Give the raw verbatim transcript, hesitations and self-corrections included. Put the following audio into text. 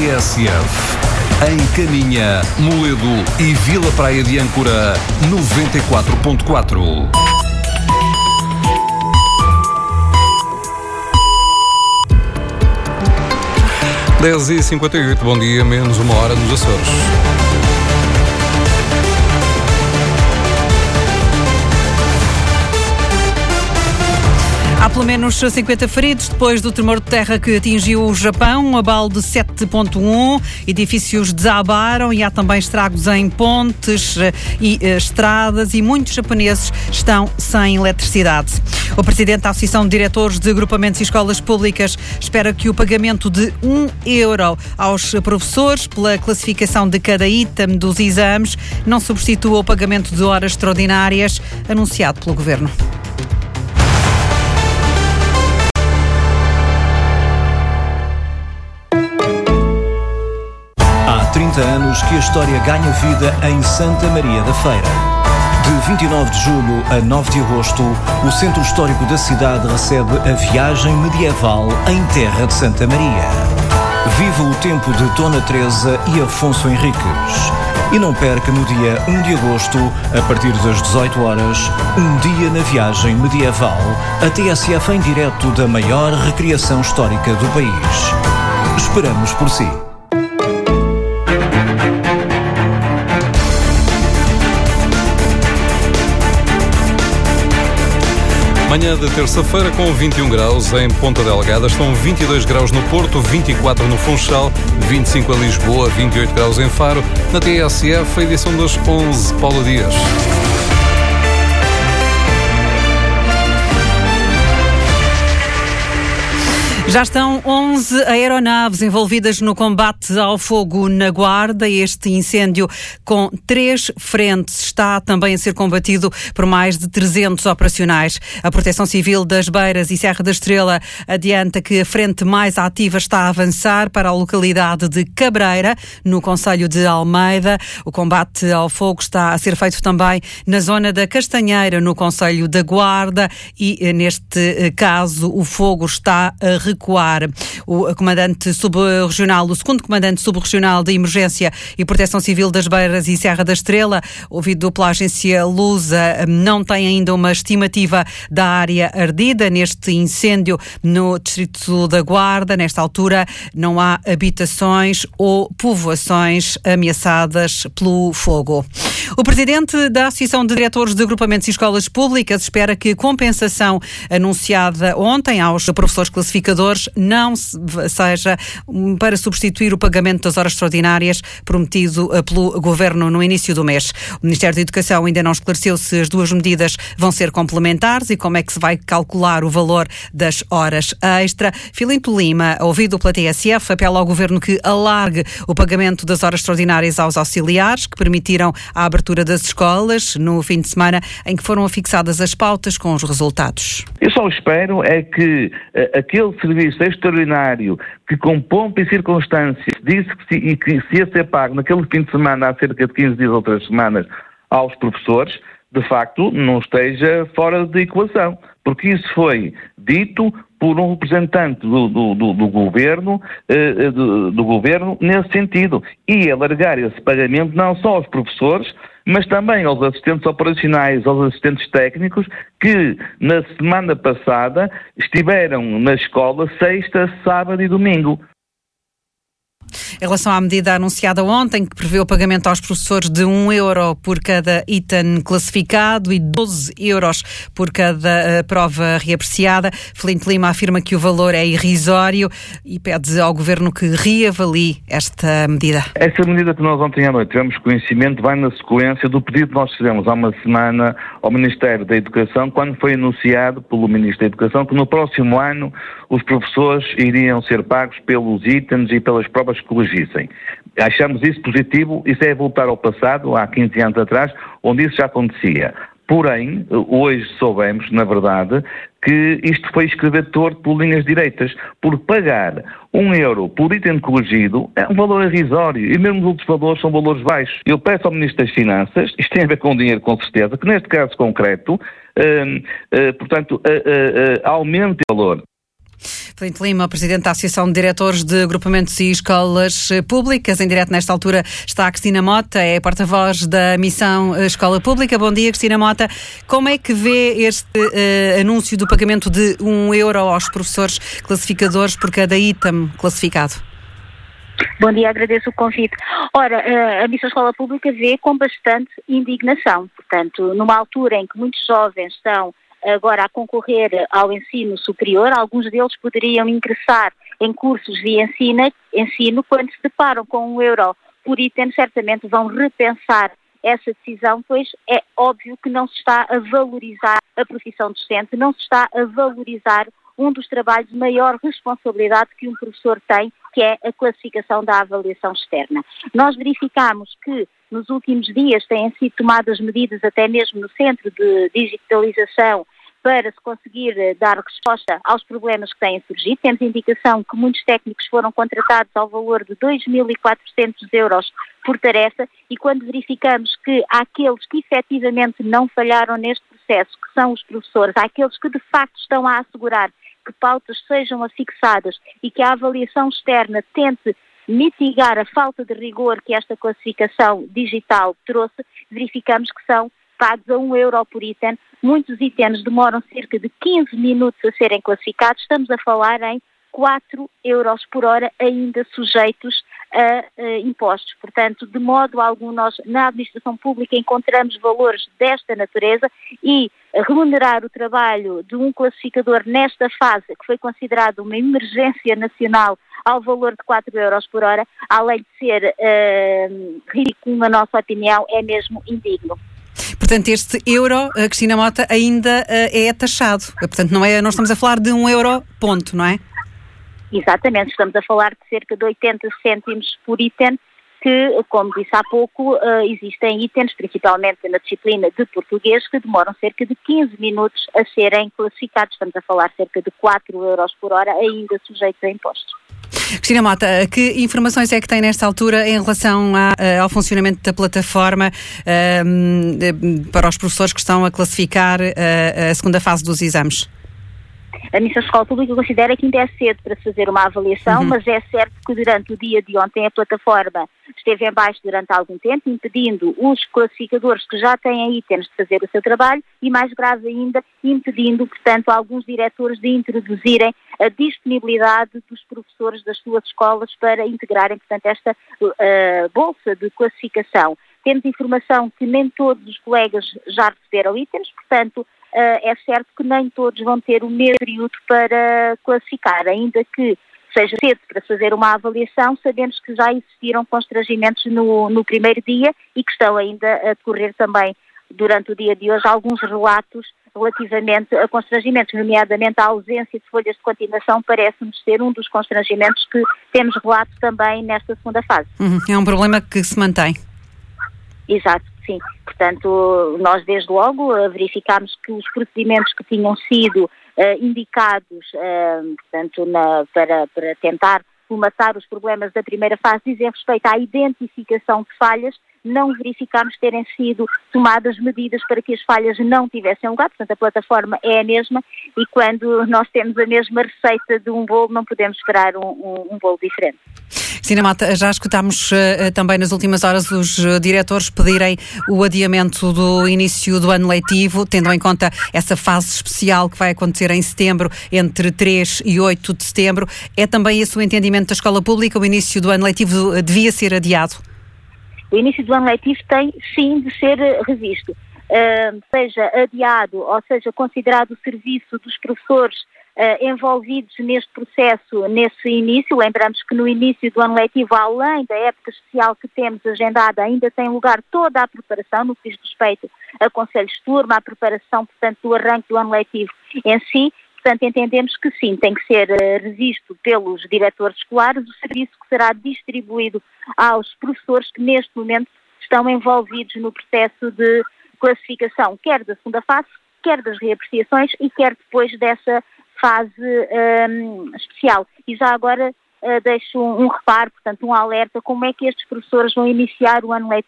T S F. Em Caminha, Moledo e Vila Praia de Âncora, noventa e quatro ponto quatro. dez e cinquenta e oito, bom dia, menos uma hora nos Açores. Há pelo menos cinquenta feridos depois do tremor de terra que atingiu o Japão, um abalo de sete ponto um, edifícios desabaram e há também estragos em pontes e uh, estradas e muitos japoneses estão sem eletricidade. O presidente da Associação de Diretores de Agrupamentos e Escolas Públicas espera que o pagamento de um euro aos professores pela classificação de cada item dos exames não substitua o pagamento de horas extraordinárias anunciado pelo Governo. Há trinta anos que a história ganha vida em Santa Maria da Feira. De vinte e nove de julho a nove de agosto, o Centro Histórico da cidade recebe a viagem medieval em terra de Santa Maria. Viva o tempo de Dona Teresa e Afonso Henriques. E não perca no dia um de agosto, a partir das dezoito horas, um dia na viagem medieval, a T S F em direto da maior recriação histórica do país. Esperamos por si. Manhã de terça-feira com vinte e um graus em Ponta Delgada, estão vinte e dois graus no Porto, vinte e quatro no Funchal, vinte e cinco em Lisboa, vinte e oito graus em Faro. Na T S F, a edição das onze, Paula Dias. Já estão onze aeronaves envolvidas no combate ao fogo na Guarda. Este incêndio, com três frentes, está também a ser combatido por mais de trezentos operacionais. A Proteção Civil das Beiras e Serra da Estrela adianta que a frente mais ativa está a avançar para a localidade de Cabreira, no concelho de Almeida. O combate ao fogo está a ser feito também na zona da Castanheira, no concelho da Guarda, e neste caso o fogo está a recuar. O comandante subregional, o segundo comandante subregional de Emergência e Proteção Civil das Beiras e Serra da Estrela, ouvido pela agência Lusa, não tem ainda uma estimativa da área ardida neste incêndio no distrito da Guarda. Nesta altura não há habitações ou povoações ameaçadas pelo fogo. O presidente da Associação de Diretores de Agrupamentos e Escolas Públicas espera que a compensação anunciada ontem aos professores classificadores não seja para substituir o pagamento das horas extraordinárias prometido pelo Governo no início do mês. O Ministério da Educação ainda não esclareceu se as duas medidas vão ser complementares e como é que se vai calcular o valor das horas extra. Filipe Lima, ouvido pela T S F, apela ao Governo que alargue o pagamento das horas extraordinárias aos auxiliares, que permitiram a abertura das escolas no fim de semana em que foram fixadas as pautas com os resultados. Eu só espero é que uh, aquele serviço extraordinário que com pompa e circunstâncias disse que se, e que se ia ser pago naquele fim de semana há cerca de quinze dias ou três semanas aos professores, de facto não esteja fora de equação, porque isso foi dito por um representante do, do, do, do, governo, eh, do, do governo nesse sentido, e alargar esse pagamento não só aos professores, mas também aos assistentes operacionais, aos assistentes técnicos, que na semana passada estiveram na escola sexta, sábado e domingo. Em relação à medida anunciada ontem, que prevê o pagamento aos professores de um euro por cada item classificado e doze euros por cada uh, prova reapreciada, Filipe Lima afirma que o valor é irrisório e pede ao Governo que reavalie esta medida. Essa medida que nós ontem à noite tivemos conhecimento vai na sequência do pedido que nós fizemos há uma semana ao Ministério da Educação, quando foi anunciado pelo Ministro da Educação que no próximo ano os professores iriam ser pagos pelos itens e pelas provas que corrigissem. Achamos isso positivo, isso é voltar ao passado, há quinze anos atrás, onde isso já acontecia. Porém, hoje soubemos, na verdade, que isto foi escrever torto por linhas direitas, por pagar um euro por item corrigido é um valor irrisório e mesmo os outros valores são valores baixos. Eu peço ao Ministro das Finanças, isto tem a ver com dinheiro com certeza, que neste caso concreto, uh, uh, portanto, uh, uh, uh, aumente o valor. Filipe Lima, Presidente da Associação de Diretores de Agrupamentos e Escolas Públicas. Em direto nesta altura está a Cristina Mota, é porta-voz da Missão Escola Pública. Bom dia, Cristina Mota. Como é que vê este uh, anúncio do pagamento de um euro aos professores classificadores por cada item classificado? Bom dia, agradeço o convite. Ora, a Missão Escola Pública vê com bastante indignação. Portanto, numa altura em que muitos jovens estão agora a concorrer ao ensino superior, alguns deles poderiam ingressar em cursos de ensino, ensino quando se deparam com um euro por item, certamente vão repensar essa decisão, pois é óbvio que não se está a valorizar a profissão docente, não se está a valorizar um dos trabalhos de maior responsabilidade que um professor tem, que é a classificação da avaliação externa. Nós verificamos que nos últimos dias têm sido tomadas medidas até mesmo no Centro de Digitalização para se conseguir dar resposta aos problemas que têm surgido. Temos indicação que muitos técnicos foram contratados ao valor de dois mil e quatrocentos euros por tarefa, e quando verificamos que há aqueles que efetivamente não falharam neste processo, que são os professores, há aqueles que de facto estão a assegurar que pautas sejam afixadas e que a avaliação externa tente mitigar a falta de rigor que esta classificação digital trouxe, verificamos que são pagos a um euro por item. Muitos itens demoram cerca de quinze minutos a serem classificados. Estamos a falar em quatro euros por hora, ainda sujeitos a, a impostos. Portanto, de modo algum, nós na administração pública encontramos valores desta natureza, e remunerar o trabalho de um classificador nesta fase, que foi considerado uma emergência nacional, ao valor de quatro euros por hora, além de ser uh, ridículo, na nossa opinião, é mesmo indigno. Portanto, este euro, Cristina Mota, ainda uh, é taxado. Portanto, não, é, não estamos a falar de um euro ponto, não é? Exatamente, estamos a falar de cerca de oitenta cêntimos por item, que, como disse há pouco, uh, existem itens, principalmente na disciplina de português, que demoram cerca de quinze minutos a serem classificados. Estamos a falar cerca de quatro euros por hora, ainda sujeitos a impostos. Cristina Mota, que informações é que tem nesta altura em relação a, ao funcionamento da plataforma uh, para os professores que estão a classificar uh, a segunda fase dos exames? A Missão Escola Pública considera que ainda é cedo para fazer uma avaliação, uhum. mas é certo que durante o dia de ontem a plataforma esteve em baixo durante algum tempo, impedindo os classificadores que já têm itens de fazer o seu trabalho e, mais grave ainda, impedindo, portanto, alguns diretores de introduzirem a disponibilidade dos professores das suas escolas para integrarem, portanto, esta uh, bolsa de classificação. Temos informação que nem todos os colegas já receberam itens, portanto, Uh, é certo que nem todos vão ter o mesmo período para classificar, ainda que seja cedo para fazer uma avaliação. Sabemos que já existiram constrangimentos no, no primeiro dia e que estão ainda a decorrer também durante o dia de hoje alguns relatos relativamente a constrangimentos, nomeadamente a ausência de folhas de continuação parece-nos ser um dos constrangimentos que temos relato também nesta segunda fase. Uhum. É um problema que se mantém. Exato. Sim, portanto, nós desde logo verificámos que os procedimentos que tinham sido uh, indicados uh, portanto, na, para, para tentar colmatar os problemas da primeira fase dizem respeito à identificação de falhas, não verificámos terem sido tomadas medidas para que as falhas não tivessem lugar. Portanto, a plataforma é a mesma e quando nós temos a mesma receita de um bolo não podemos esperar um, um, um bolo diferente. Cristina Mota, já escutámos uh, também nas últimas horas os uh, diretores pedirem o adiamento do início do ano letivo, tendo em conta essa fase especial que vai acontecer em setembro, entre três e oito de setembro. É também esse o entendimento da escola pública? O início do ano letivo uh, devia ser adiado? O início do ano letivo tem, sim, de ser revisto. Uh, seja adiado, ou seja, considerado o serviço dos professores uh, envolvidos neste processo, nesse início. Lembramos que no início do ano letivo, além da época especial que temos agendada, ainda tem lugar toda a preparação, no que diz respeito a conselhos de turma, a preparação, portanto, do arranque do ano letivo em si. Portanto, entendemos que sim, tem que ser uh, revisto pelos diretores escolares o serviço que será distribuído aos professores que neste momento estão envolvidos no processo de classificação, quer da segunda fase, quer das reapreciações e quer depois dessa fase um, especial. E já agora uh, deixo um, um reparo, portanto um alerta, como é que estes professores vão iniciar o ano letivo